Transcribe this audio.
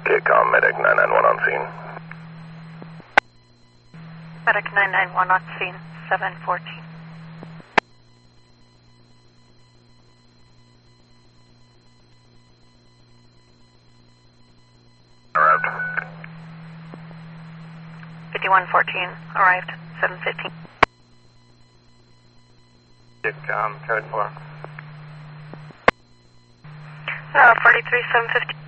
KCOM, Medic 991 on scene. Medic 991 on scene, 714. Arrived. 5114, arrived, 715. KCOM, code 4. 43, 715.